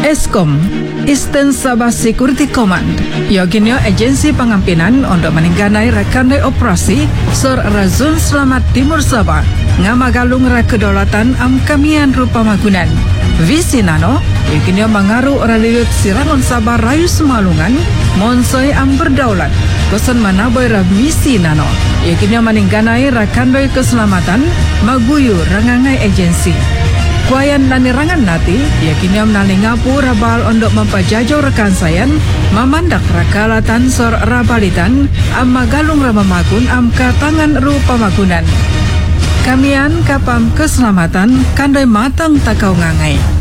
ESCOM, Eastern Sabah Security Command, yoginyo agensi pengampinan untuk meningganai rakandai operasi Sor Razun Selamat Timur Sabah, ngamagalung kedaulatan kamian rupa magunan. Visi nano, yoginyo mengaruh raliut Sirangon Sabah Rayu Semalungan, monsoi berdaulat, kosan manaboy misi nano, yoginyo meningganai rakandai keselamatan, maguyu rangangai agensi. Kuayan nanirangan nati, yakinnya menalingapu rabal untuk mempajajau rekan sayan, memandak rakalatan sor rabalitan, magalung ramamakun katangan rupa magunan. Kamian kapam keselamatan, kandai matang takau ngangai.